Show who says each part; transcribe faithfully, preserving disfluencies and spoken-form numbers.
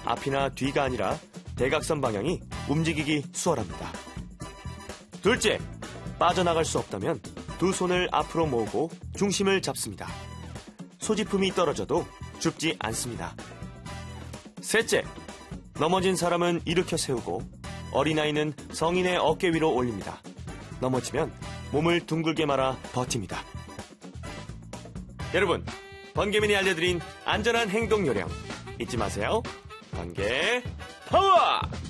Speaker 1: 앞이나 뒤가 아니라 대각선 방향이 움직이기 수월합니다. 둘째, 빠져나갈 수 없다면 두 손을 앞으로 모으고 중심을 잡습니다. 소지품이 떨어져도 줍지 않습니다. 셋째, 넘어진 사람은 일으켜 세우고 어린아이는 성인의 어깨 위로 올립니다. 넘어지면 몸을 둥글게 말아 버팁니다. 여러분, 번개맨이 알려드린 안전한 행동 요령 잊지 마세요. 번개 파워!